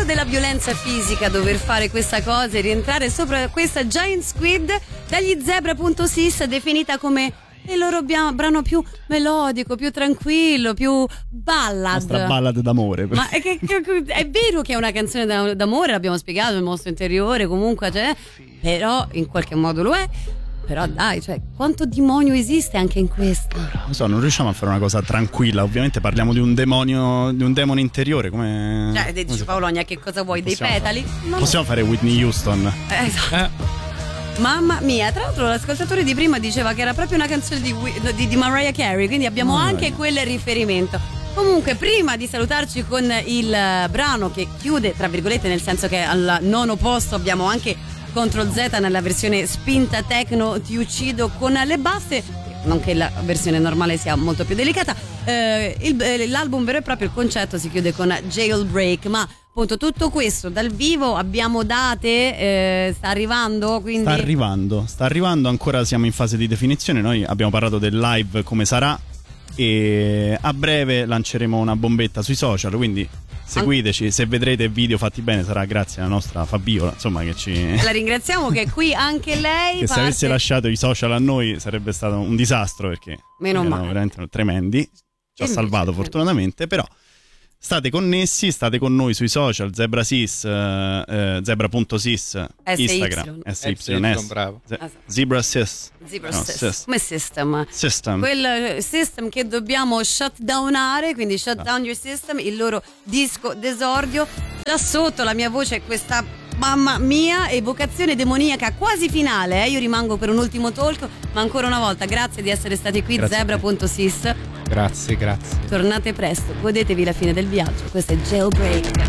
della violenza fisica dover fare questa cosa e rientrare sopra questa Giant Squid dagli Zebra.sis, definita come il loro brano più melodico, più tranquillo, più ballad. Nostra ballad d'amore. Ma è vero che è una canzone d'amore, l'abbiamo spiegato, il mostro interiore comunque, cioè, però in qualche modo lo è. Però dai, cioè, quanto demonio esiste anche in questo? Non so, non riusciamo a fare una cosa tranquilla. Ovviamente parliamo di un demonio, di un demone interiore. Come. Cioè, dici Paolonia, che cosa vuoi? Dei petali? Possiamo fare Whitney Houston. Esatto. Mamma mia, tra l'altro l'ascoltatore di prima diceva che era proprio una canzone di Mariah Carey, quindi abbiamo anche quel riferimento. Comunque, prima di salutarci con il brano che chiude, tra virgolette, nel senso che al nono posto abbiamo anche Control Z nella versione spinta techno, Ti uccido con le basse, non che la versione normale sia molto più delicata. L'album vero e proprio, il concetto, si chiude con Jailbreak, ma appunto tutto questo dal vivo, abbiamo date, sta arrivando, quindi sta arrivando, ancora siamo in fase di definizione. Noi abbiamo parlato del live come sarà e a breve lanceremo una bombetta sui social, quindi seguiteci. Se vedrete video fatti bene sarà grazie alla nostra Fabiola, insomma, che ci la ringraziamo, che qui anche lei che se avesse lasciato i social a noi sarebbe stato un disastro, perché erano veramente tremendi. Ci ha salvato fortunatamente, però state connessi, state con noi sui social, Zebra.sis, Zebra.sis, Instagram, SYS, bravo. Zebra.sis, come system, quel system che dobbiamo shutdownare, quindi shut down your system, il loro disco d'esordio. Là sotto la mia voce è questa, mamma mia, evocazione demoniaca quasi finale, io rimango per un ultimo talk, ma ancora una volta grazie di essere stati qui. Zebra.sis, grazie. tornate presto, godetevi la fine del viaggio. Questo è Jailbreak.